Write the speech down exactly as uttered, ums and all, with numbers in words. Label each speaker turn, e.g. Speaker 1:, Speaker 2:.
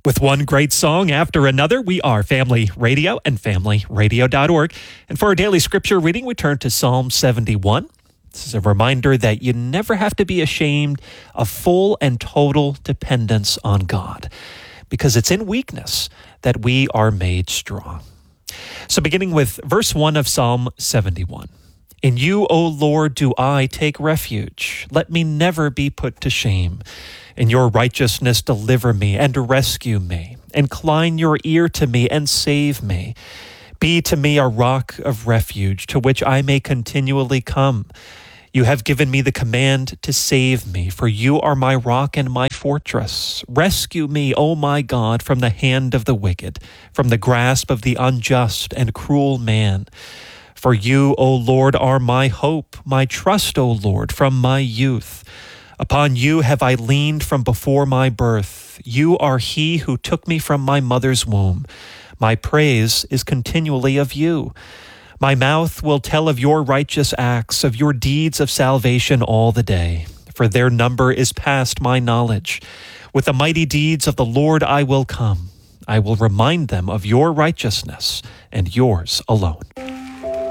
Speaker 1: With one great song after another, we are Family Radio and family radio dot org. And for our daily scripture reading, we turn to Psalm seventy-one. This is a reminder that you never have to be ashamed of full and total dependence on God, because it's in weakness that we are made strong. So beginning with verse one of Psalm seventy-one. In you, O Lord, do I take refuge. Let me never be put to shame. In your righteousness deliver me and rescue me. Incline your ear to me and save me. Be to me a rock of refuge to which I may continually come. You have given me the command to save me, for you are my rock and my fortress. Rescue me, O my God, from the hand of the wicked, from the grasp of the unjust and cruel man. For you, O Lord, are my hope, my trust, O Lord, from my youth. Upon you have I leaned from before my birth. You are he who took me from my mother's womb. My praise is continually of you. My mouth will tell of your righteous acts, of your deeds of salvation all the day, for their number is past my knowledge. With the mighty deeds of the Lord I will come. I will remind them of your righteousness and yours alone.